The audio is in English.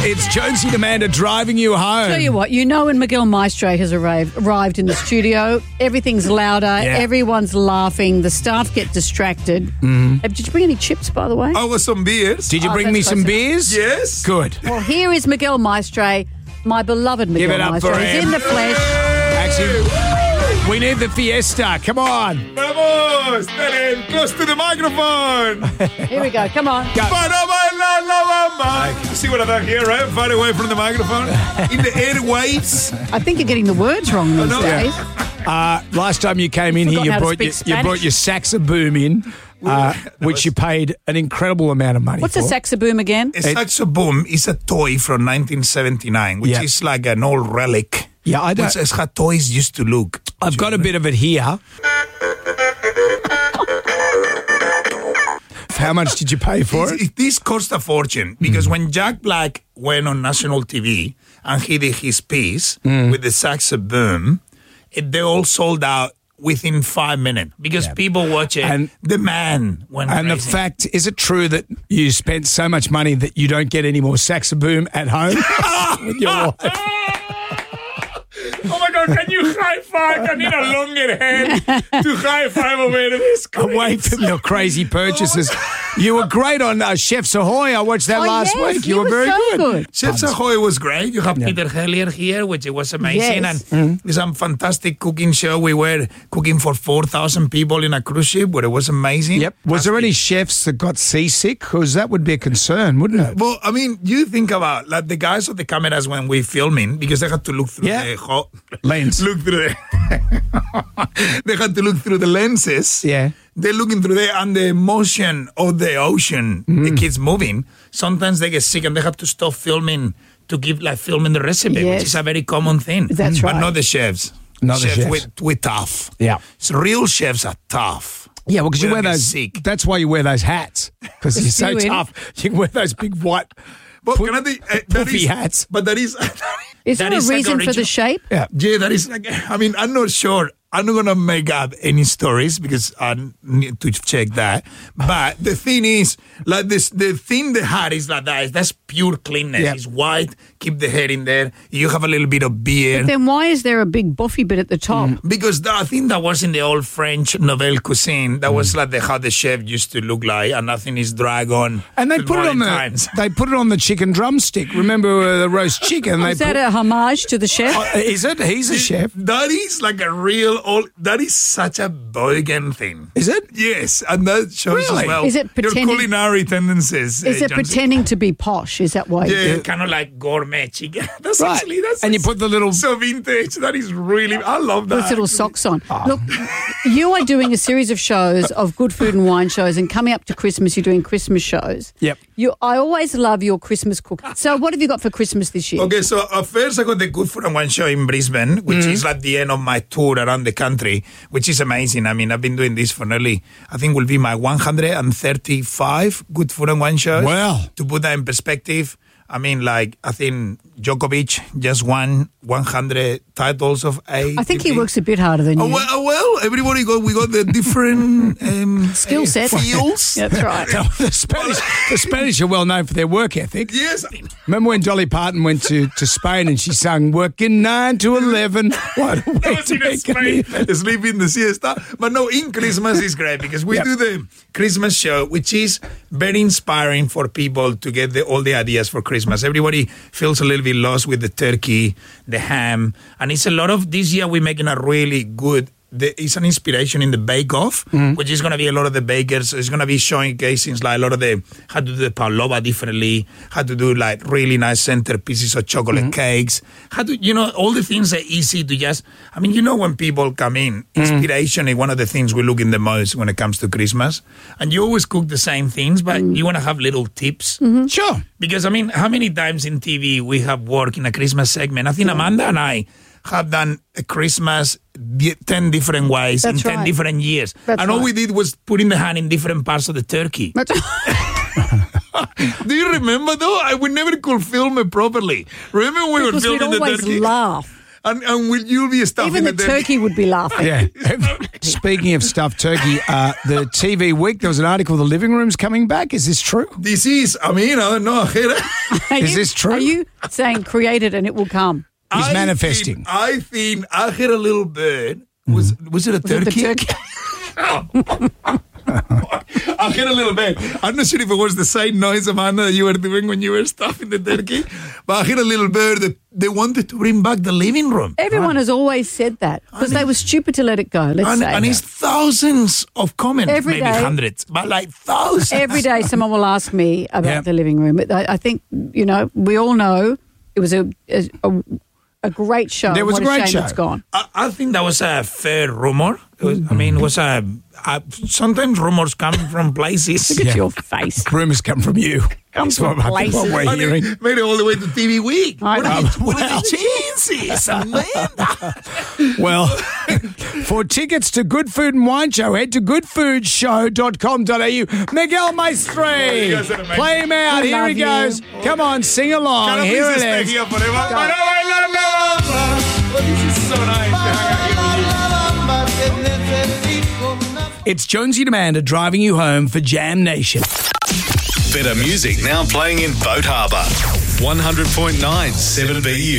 It's Jonesy and Amanda driving you home. Tell you what, when Miguel Maestre has arrived in the studio, everything's louder, everyone's laughing, the staff get distracted. Mm-hmm. Did you bring any chips, by the way? I was some beers. Did you bring me some beers? Yes. Good. Well, here is Miguel Maestre, my beloved Miguel Give it up Maestre. for He's him. in the flesh. Actually, we need the fiesta. Come on. Vamos, Telen, close to the microphone. Here we go. Come on. Para bailar la bamba. You see what I've done here, right? Far away from the microphone. In the airwaves. I think you're getting the words wrong these know. days. Last time you came in here, Forgotten you how to brought speak your Spanish. saxoboom in, which you paid an incredible amount of money What's for. a saxoboom again? A saxoboom is a toy from 1979, which is like an old relic. Yeah, I don't. Which is how toys used to look. I've got a bit of it here. How much did you pay for it? This cost a fortune because when Jack Black went on national TV and he did his piece with the saxoboom, they all sold out within 5 minutes because people watch it. And the man went And the crazy. fact, is it true that you spent so much money that you don't get any more saxoboom at home with your wife? Oh my God, can you high five? I need a longer hand to high five over this. Away from your crazy purchases. You were great on Chef's Ahoy. I watched that last yes, week. you You were very so good. Chef's Ahoy was great. You have Peter Hellier here, which was amazing. Yes. And it's a fantastic cooking show. We were cooking for 4,000 people in a cruise ship where it was amazing. Yep. Was there any chefs that got seasick? Because that would be a concern, wouldn't it? Well, I mean, you think about like the guys with the cameras when we're filming because they had to look through the lens. Look through the. They had to look through the lenses. Yeah. They're looking through there, and the motion of the ocean, the kids moving. Sometimes they get sick and they have to stop filming to give filming the recipe, Yes. which is a very common thing. That's But right. not the chefs. Not the chefs. We're tough. Yeah. So real chefs are tough. Yeah, well, because We you wear don't get those. sick. That's why you wear those hats. Because you're so Spewing. tough. You can wear those big white But can I think, that puffy is- hats. But that is. Is that there a is like reason for the original- shape? Yeah. Yeah, that is like, I mean, I'm not sure. I'm not going to make up any stories because I need to check that. But the thing is, like this, the thing the hat is like that. That's pure cleanness. Yeah. It's white. Keep the hair in there. You have a little bit of beard. Then why is there a big buffy bit at the top? Because I think that was in the old French nouvelle cuisine. That was like how the chef used to look like, and nothing is dragon. And they put it on the chicken drumstick. Remember the roast chicken? Is that a homage to the chef? Is it? He's a chef. That is like a real old. That is such a bogan thing. Is it? Yes, and that shows Really? as well Is it your pretending- culinary tendencies. Is it Johnson. pretending to be posh? Is that why? Yeah, kind of like gourmet chicken. That's Right. actually that's And you put the little- so vintage. That is really. I love that. With little socks on. Look, you are doing a series of shows of good food and wine shows, and coming up to Christmas, you're doing Christmas shows. Yep. I always love your Christmas cook. So, what have you got for Christmas this year? Okay, so first I got the Good Food and Wine show in Brisbane, which is like the end of my tour around the country, which is amazing. I mean, I've been doing this for nearly, I think will be my 135 Good Food and Wine shows. Wow. To put that in perspective, I mean, like, I think Djokovic just won 100 titles of ATP. I think he works a bit harder than you. Well, everybody we got the different Skill set. fields. That's right. The Spanish are well known for their work ethic. Yes. Remember when Dolly Parton went to Spain and she sang "Working 9 to 11"? What a way That to was in make a Spain, living. sleep in the siesta. But no, in Christmas is great because we do the Christmas show, which is very inspiring for people to get all the ideas for Christmas. Everybody feels a little bit lost with the turkey, the ham, and it's a lot of, this year we're making a really good, it's an inspiration in the Bake Off, which is going to be a lot of the bakers. It's going to be showcasing like a lot of the, how to do the pavlova differently, how to do like really nice centerpieces of chocolate cakes, how to, all the things are easy to just, I mean, when people come in, inspiration is one of the things we look in the most when it comes to Christmas. And you always cook the same things, but you want to have little tips. Sure. Because, I mean, how many times in TV we have worked in a Christmas segment? I think Amanda and I have done a Christmas 10 different ways That's in 10 right. different years. That's and all right. we did was put in the hand in different parts of the turkey. Do you remember, though? We never could film it properly. Remember when we were Because we'd filming the always turkey? laugh. And you'll be stuffing Even the turkey would be laughing. Yeah. Speaking of stuffed turkey, the TV Week, there was an article, the living room's coming back. Is this true? This is, I don't know. Is this true? Are you saying create it and it will come? He's manifesting. I think I had a little bird. Was it a turkey? The turkey? I had a little bird. I'm not sure if it was the same noise, Amanda, that you were doing when you were stuffing the turkey, but I had a little bird that they wanted to bring back the living room. Everyone has always said that because they were stupid to let it go. Let's say. And it's thousands of comments, Every maybe day. hundreds, but like thousands. Every day someone will ask me about the living room. I think, we all know it was a great show. There was what a great shame show. It's gone. I think that was a fair rumor. Sometimes rumors come from places. Look at your face. Rumours come from you. Comes That's from what I think places. what we're hearing. Made it all the way to TV Week. I know. What are the chances, Amanda? Well, for tickets to Good Food and Wine Show, head to goodfoodshow.com.au. Miguel Maestre. You guys are amazing. Play him out. Here he love you. goes. Come on, sing along. Here it is. This is so nice to hang out here with you. It's Jonesy and Amanda driving you home for Jam Nation. Better music now playing in Boat Harbour. 100.9 7BU.